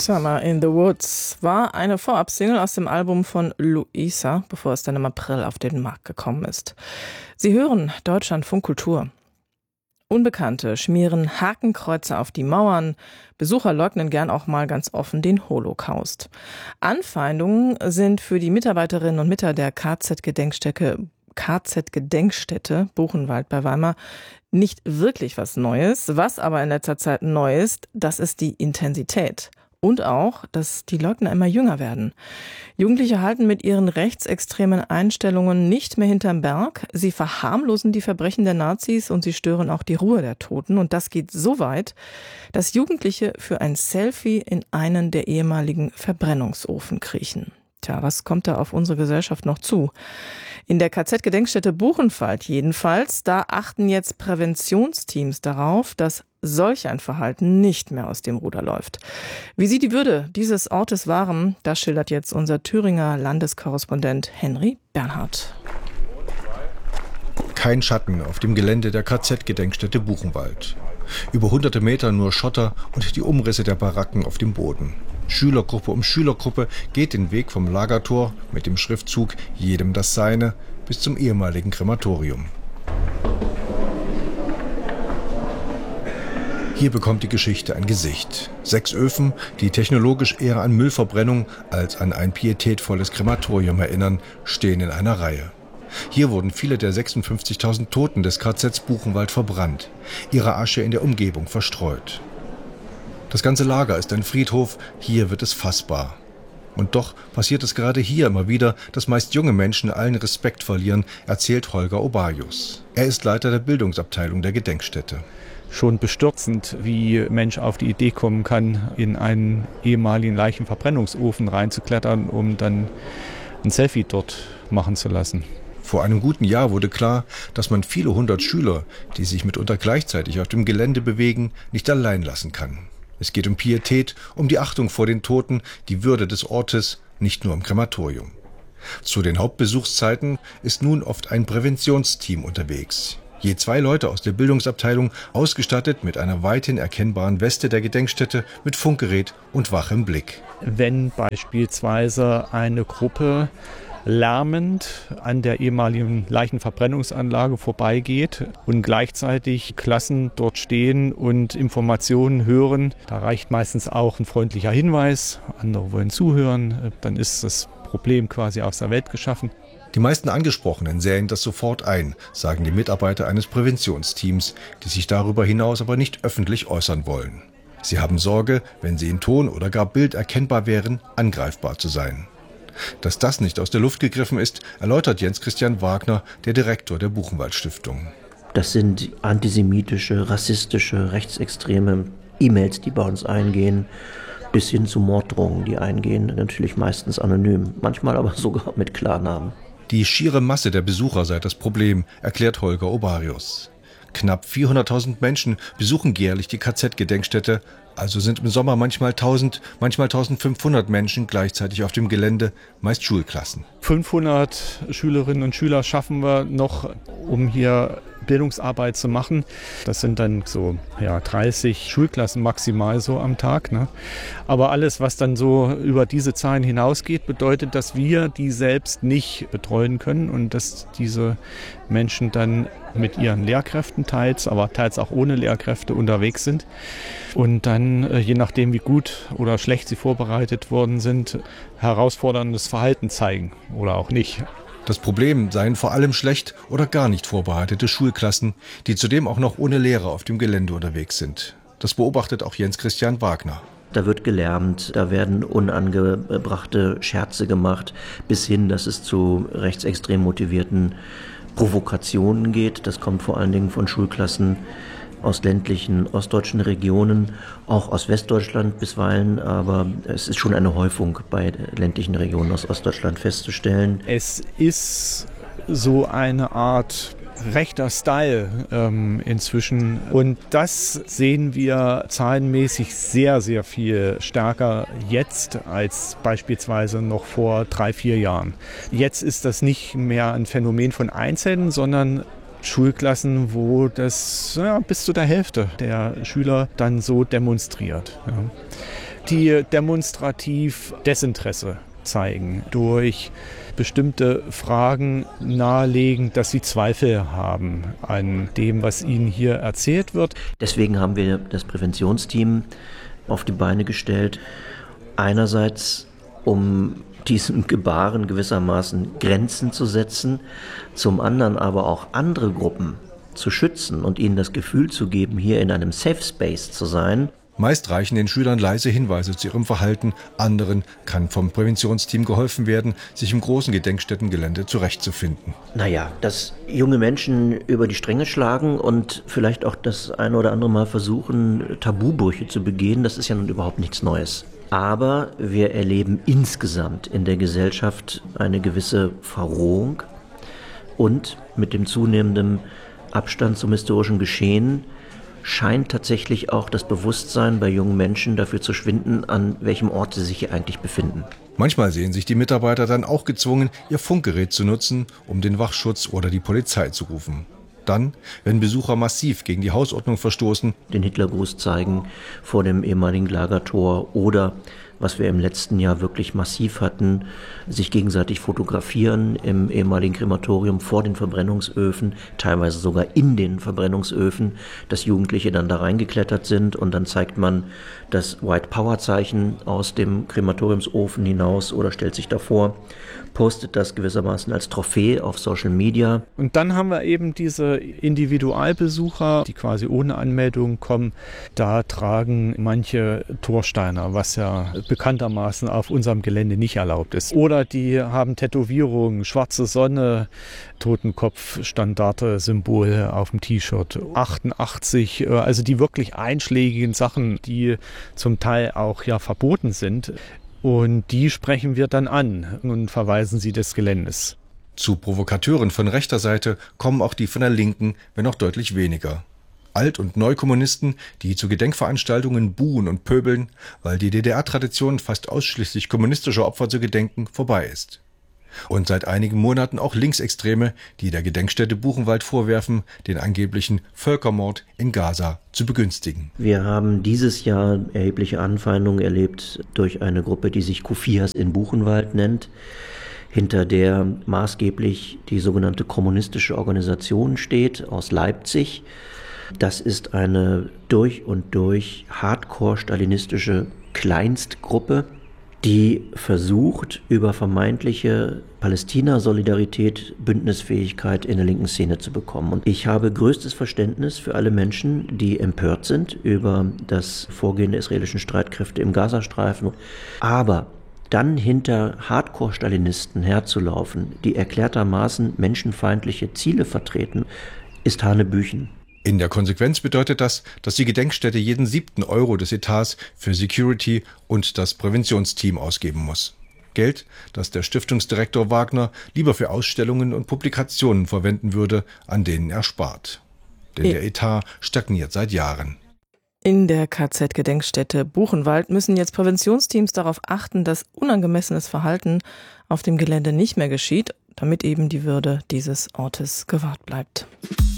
Summer in the Woods war eine Vorab-Single aus dem Album von Luisa, bevor es dann im April auf den Markt gekommen ist. Sie hören Deutschlandfunk Kultur. Unbekannte schmieren Hakenkreuze auf die Mauern. Besucher leugnen gern auch mal ganz offen den Holocaust. Anfeindungen sind für die Mitarbeiterinnen und Mitarbeiter der KZ-Gedenkstätte Buchenwald bei Weimar nicht wirklich was Neues. Was aber in letzter Zeit neu ist, das ist die Intensität. Und auch, dass die Leugner immer jünger werden. Jugendliche halten mit ihren rechtsextremen Einstellungen nicht mehr hinterm Berg. Sie verharmlosen die Verbrechen der Nazis und sie stören auch die Ruhe der Toten. Und das geht so weit, dass Jugendliche für ein Selfie in einen der ehemaligen Verbrennungsofen kriechen. Tja, was kommt da auf unsere Gesellschaft noch zu? In der KZ-Gedenkstätte Buchenwald jedenfalls, da achten jetzt Präventionsteams darauf, dass solch ein Verhalten nicht mehr aus dem Ruder läuft. Wie sie die Würde dieses Ortes wahren, das schildert jetzt unser Thüringer Landeskorrespondent Henry Bernhard. Kein Schatten auf dem Gelände der KZ-Gedenkstätte Buchenwald. Über hunderte Meter nur Schotter und die Umrisse der Baracken auf dem Boden. Schülergruppe um Schülergruppe geht den Weg vom Lagertor mit dem Schriftzug „Jedem das Seine" bis zum ehemaligen Krematorium. Hier bekommt die Geschichte ein Gesicht. 6 Öfen, die technologisch eher an Müllverbrennung als an ein pietätvolles Krematorium erinnern, stehen in einer Reihe. Hier wurden viele der 56.000 Toten des KZ Buchenwald verbrannt, ihre Asche in der Umgebung verstreut. Das ganze Lager ist ein Friedhof, hier wird es fassbar. Und doch passiert es gerade hier immer wieder, dass meist junge Menschen allen Respekt verlieren, erzählt Holger Obarius. Er ist Leiter der Bildungsabteilung der Gedenkstätte. Schon bestürzend, wie ein Mensch auf die Idee kommen kann, in einen ehemaligen Leichenverbrennungsofen reinzuklettern, um dann ein Selfie dort machen zu lassen. Vor einem guten Jahr wurde klar, dass man viele hundert Schüler, die sich mitunter gleichzeitig auf dem Gelände bewegen, nicht allein lassen kann. Es geht um Pietät, um die Achtung vor den Toten, die Würde des Ortes, nicht nur im Krematorium. Zu den Hauptbesuchszeiten ist nun oft ein Präventionsteam unterwegs. Je 2 Leute aus der Bildungsabteilung, ausgestattet mit einer weithin erkennbaren Weste der Gedenkstätte, mit Funkgerät und Wach im Blick. Wenn beispielsweise eine Gruppe lärmend an der ehemaligen Leichenverbrennungsanlage vorbeigeht und gleichzeitig Klassen dort stehen und Informationen hören. Da reicht meistens auch ein freundlicher Hinweis, andere wollen zuhören, dann ist das Problem quasi aus der Welt geschaffen. Die meisten Angesprochenen sähen das sofort ein, sagen die Mitarbeiter eines Präventionsteams, die sich darüber hinaus aber nicht öffentlich äußern wollen. Sie haben Sorge, wenn sie in Ton oder gar Bild erkennbar wären, angreifbar zu sein. Dass das nicht aus der Luft gegriffen ist, erläutert Jens Christian Wagner, der Direktor der Buchenwald-Stiftung. Das sind antisemitische, rassistische, rechtsextreme E-Mails, die bei uns eingehen, bis hin zu Morddrohungen, die eingehen, natürlich meistens anonym, manchmal aber sogar mit Klarnamen. Die schiere Masse der Besucher sei das Problem, erklärt Holger Obarius. Knapp 400.000 Menschen besuchen jährlich die KZ-Gedenkstätte, also sind im Sommer manchmal 1.000, manchmal 1.500 Menschen gleichzeitig auf dem Gelände, meist Schulklassen. 500 Schülerinnen und Schüler schaffen wir noch, um hier Bildungsarbeit zu machen. Das sind dann so 30 Schulklassen maximal so am Tag. Ne? Aber alles, was dann so über diese Zahlen hinausgeht, bedeutet, dass wir die selbst nicht betreuen können und dass diese Menschen dann mit ihren Lehrkräften teils, aber teils auch ohne Lehrkräfte unterwegs sind und dann, je nachdem wie gut oder schlecht sie vorbereitet worden sind, herausforderndes Verhalten zeigen oder auch nicht. Das Problem seien vor allem schlecht oder gar nicht vorbereitete Schulklassen, die zudem auch noch ohne Lehrer auf dem Gelände unterwegs sind. Das beobachtet auch Jens Christian Wagner. Da wird gelärmt, da werden unangebrachte Scherze gemacht, bis hin, dass es zu rechtsextrem motivierten Provokationen geht. Das kommt vor allen Dingen von Schulklassen aus ländlichen ostdeutschen Regionen, auch aus Westdeutschland bisweilen, aber es ist schon eine Häufung bei ländlichen Regionen aus Ostdeutschland festzustellen. Es ist so eine Art rechter Style inzwischen und das sehen wir zahlenmäßig sehr, sehr viel stärker jetzt als beispielsweise noch vor 3-4 Jahren. Jetzt ist das nicht mehr ein Phänomen von Einzelnen, sondern Schulklassen, wo das bis zu der Hälfte der Schüler dann so demonstriert. Ja. die demonstrativ Desinteresse zeigen, durch bestimmte Fragen nahelegen, dass sie Zweifel haben an dem, was ihnen hier erzählt wird. Deswegen haben wir das Präventionsteam auf die Beine gestellt. Einerseits, um diesem Gebaren gewissermaßen Grenzen zu setzen, zum anderen aber auch andere Gruppen zu schützen und ihnen das Gefühl zu geben, hier in einem Safe Space zu sein. Meist reichen den Schülern leise Hinweise zu ihrem Verhalten. Anderen kann vom Präventionsteam geholfen werden, sich im großen Gedenkstättengelände zurechtzufinden. Dass junge Menschen über die Stränge schlagen und vielleicht auch das eine oder andere Mal versuchen, Tabubrüche zu begehen, das ist ja nun überhaupt nichts Neues. Aber wir erleben insgesamt in der Gesellschaft eine gewisse Verrohung und mit dem zunehmenden Abstand zum historischen Geschehen scheint tatsächlich auch das Bewusstsein bei jungen Menschen dafür zu schwinden, an welchem Ort sie sich hier eigentlich befinden. Manchmal sehen sich die Mitarbeiter dann auch gezwungen, ihr Funkgerät zu nutzen, um den Wachschutz oder die Polizei zu rufen. Dann, wenn Besucher massiv gegen die Hausordnung verstoßen, den Hitlergruß zeigen vor dem ehemaligen Lagertor oder, was wir im letzten Jahr wirklich massiv hatten, sich gegenseitig fotografieren im ehemaligen Krematorium vor den Verbrennungsöfen, teilweise sogar in den Verbrennungsöfen, dass Jugendliche dann da reingeklettert sind und dann zeigt man das White Power Zeichen aus dem Krematoriumsofen hinaus oder stellt sich davor, postet das gewissermaßen als Trophäe auf Social Media. Und dann haben wir eben diese Individualbesucher, die quasi ohne Anmeldung kommen. Da tragen manche Torsteiner, was ja bekanntermaßen auf unserem Gelände nicht erlaubt ist. Oder die haben Tätowierungen, schwarze Sonne, Totenkopf, Standarte, Symbol auf dem T-Shirt, 88, also die wirklich einschlägigen Sachen, die zum Teil auch ja verboten sind. Und die sprechen wir dann an und verweisen sie des Geländes. Zu Provokateuren von rechter Seite kommen auch die von der Linken, wenn auch deutlich weniger. Alt- und Neukommunisten, die zu Gedenkveranstaltungen buhen und pöbeln, weil die DDR-Tradition fast ausschließlich kommunistischer Opfer zu gedenken vorbei ist. Und seit einigen Monaten auch Linksextreme, die der Gedenkstätte Buchenwald vorwerfen, den angeblichen Völkermord in Gaza zu begünstigen. Wir haben dieses Jahr erhebliche Anfeindungen erlebt durch eine Gruppe, die sich Kufias in Buchenwald nennt, hinter der maßgeblich die sogenannte kommunistische Organisation steht aus Leipzig. Das ist eine durch und durch hardcore-stalinistische Kleinstgruppe, die versucht, über vermeintliche Palästina-Solidarität Bündnisfähigkeit in der linken Szene zu bekommen. Und ich habe größtes Verständnis für alle Menschen, die empört sind über das Vorgehen der israelischen Streitkräfte im Gazastreifen. Aber dann hinter Hardcore-Stalinisten herzulaufen, die erklärtermaßen menschenfeindliche Ziele vertreten, ist Hanebüchen. In der Konsequenz bedeutet das, dass die Gedenkstätte jeden 7. Euro des Etats für Security und das Präventionsteam ausgeben muss. Geld, das der Stiftungsdirektor Wagner lieber für Ausstellungen und Publikationen verwenden würde, an denen er spart. Denn der Etat stagniert seit Jahren. In der KZ-Gedenkstätte Buchenwald müssen jetzt Präventionsteams darauf achten, dass unangemessenes Verhalten auf dem Gelände nicht mehr geschieht, damit eben die Würde dieses Ortes gewahrt bleibt.